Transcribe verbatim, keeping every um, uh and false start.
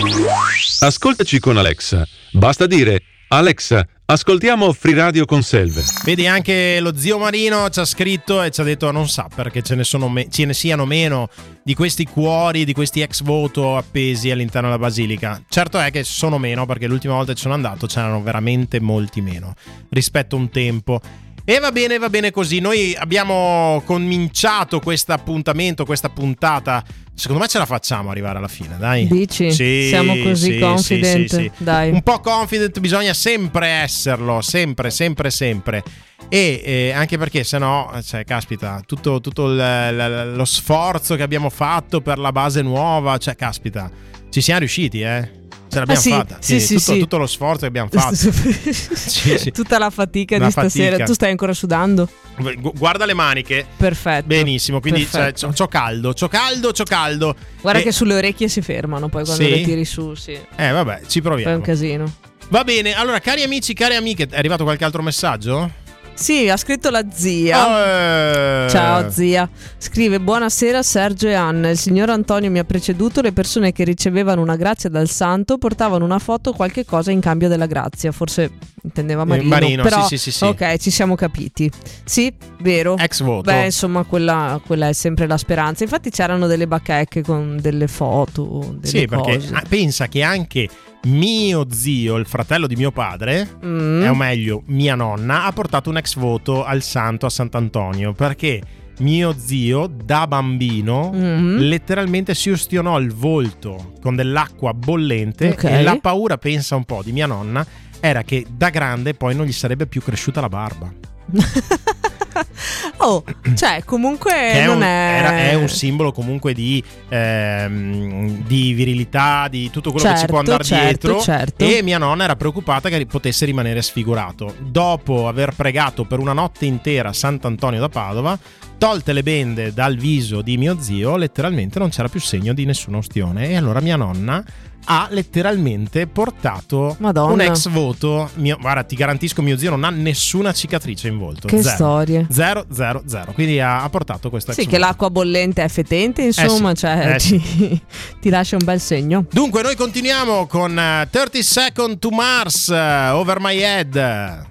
Ascoltaci con Alexa. Basta dire: Alexa, ascoltiamo Free Radio con Selve. Vedi, anche lo zio Marino ci ha scritto e ci ha detto non sa perché ce ne, sono me- ce ne siano meno di questi cuori, di questi ex voto appesi all'interno della basilica. Certo è che sono meno, perché l'ultima volta che sono andato c'erano veramente molti meno rispetto a un tempo. E va bene, va bene così. Noi abbiamo cominciato questo appuntamento, questa puntata. Secondo me ce la facciamo arrivare alla fine, dai. Dici? Sì, siamo così sì, confident? Sì, sì, sì. Dai. Un po' confident bisogna sempre esserlo, sempre, sempre, sempre. E eh, anche perché sennò, cioè, caspita, tutto, tutto l- l- lo sforzo che abbiamo fatto per la base nuova, cioè, caspita, ci siamo riusciti, eh. Ce l'abbiamo ah, sì, fatta. Sì, sì, sì, tutto, sì. tutto lo sforzo che abbiamo fatto. sì, sì. Tutta la fatica la di stasera. fatica. Tu stai ancora sudando? Gu- Guarda le maniche. Perfetto. Benissimo, quindi cioè, Perfetto. c'ho, c'ho caldo, c'ho caldo, c'ho caldo. Guarda e... che sulle orecchie si fermano poi quando Sì? le tiri su, sì. Eh vabbè, ci proviamo. Fai un casino. Va bene, allora cari amici, cari amiche, è arrivato qualche altro messaggio? Sì, ha scritto la zia. Eh... Ciao zia. Scrive: buonasera Sergio e Anna. Il signor Antonio mi ha preceduto. Le persone che ricevevano una grazia dal santo portavano una foto o qualche cosa in cambio della grazia. Forse intendeva Marino, Marino, però, sì, sì, sì, sì. ok, ci siamo capiti. Sì, vero. Ex voto. Beh, insomma, quella, quella è sempre la speranza. Infatti c'erano delle bacheche con delle foto, delle sì, cose. perché ah, pensa che anche mio zio, il fratello di mio padre, Mm. eh, o meglio mia nonna, ha portato un ex voto al santo a Sant'Antonio, perché mio zio da bambino Mm. letteralmente si ustionò il volto con dell'acqua bollente. Ok. E la paura, pensa un po', di mia nonna era che da grande poi non gli sarebbe più cresciuta la barba. Oh, cioè comunque Che è, non un, è... era- è un simbolo comunque di, ehm, di virilità, di tutto quello che ci può Certo, andare certo, dietro. certo. E mia nonna era preoccupata che potesse rimanere sfigurato. Dopo aver pregato per una notte intera Sant'Antonio da Padova, tolte le bende dal viso di mio zio, letteralmente non c'era più segno di nessuna ustione. E allora mia nonna ha letteralmente portato Madonna. un ex voto. Mio, guarda, ti garantisco, mio zio non ha nessuna cicatrice in volto. Che zero. storie. Zero, zero, zero. Quindi ha, ha portato questo ex Sì, voto. che l'acqua bollente è fetente, insomma, Eh sì, cioè eh ti, ti lascia un bel segno. Dunque noi continuiamo con uh, thirty Second to Mars, uh, Over My Head.